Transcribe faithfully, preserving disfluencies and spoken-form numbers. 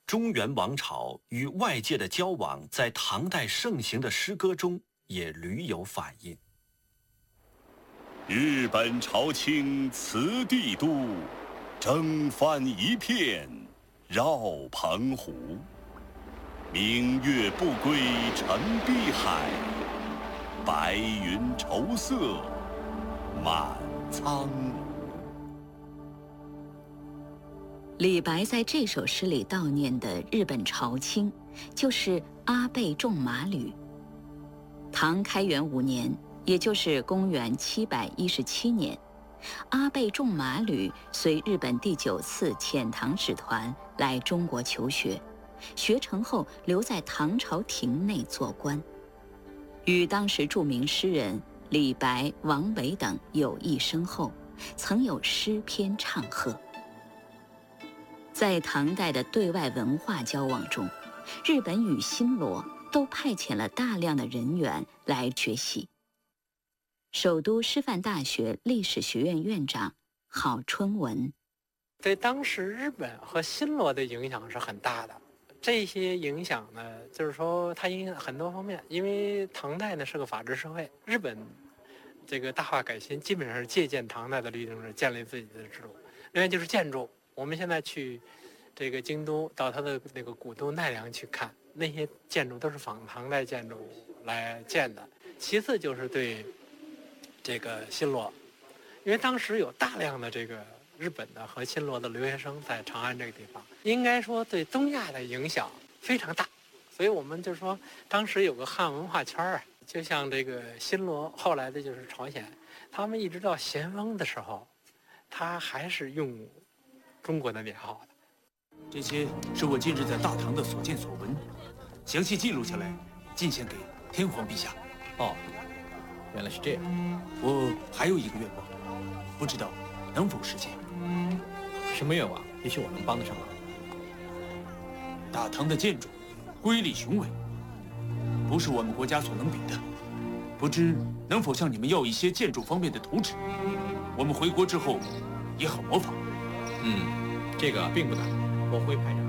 中原王朝与外界的交往在唐代盛行的诗歌中也屡有反映。 日本朝卿辞帝都，征帆一片绕澎湖。明月不归沉碧海，白云愁色满苍梧。 李白在这首诗里悼念的日本朝卿，就是阿倍仲麻吕。唐开元五年，也就是公元七百一十七年，阿倍仲麻吕随日本第九次遣唐使团来中国求学，学成后留在唐朝廷内做官，与当时著名诗人李白、王维等友谊深厚，曾有诗篇唱和。在唐代的对外文化交往中，日本与新罗都派遣了大量的人员来学习。首都师范大学历史学院院长郝春文： 对当时日本和新罗的影响是很大的。这些影响呢，就是说它影响很多方面。因为唐代呢是个法治社会，日本这个大化改新基本上是借鉴唐代的律政制，建立自己的制度。另外就是建筑，我们现在去这个京都到它的那个古都奈良去看，那些建筑都是仿唐代建筑来建的。其次就是对这个新罗，因为当时有大量的这个日本的和新罗的留学生在长安这个地方，应该说对东亚的影响非常大。所以我们就说当时有个汉文化圈啊，就像这个新罗，后来的就是朝鲜，他们一直到咸丰的时候，他还是用中国的年号的。 这些是我近日在大唐的所见所闻，详细记录下来，进献给天皇陛下。 哦，原来是这样。 我还有一个愿望，不知道能否实现。 什么愿望？也许我能帮得上忙。 大唐的建筑瑰丽雄伟，不是我们国家所能比的。不知能否向你们要一些建筑方面的图纸，我们回国之后也好模仿。 嗯，这个并不难，我会派人。